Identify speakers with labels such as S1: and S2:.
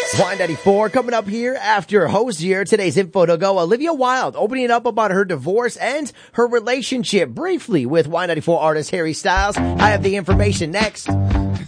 S1: Y94 coming up here after Hosier. Today's info to go. Olivia Wilde opening up about her divorce and her relationship briefly with Y94 artist Harry Styles. I have the information next.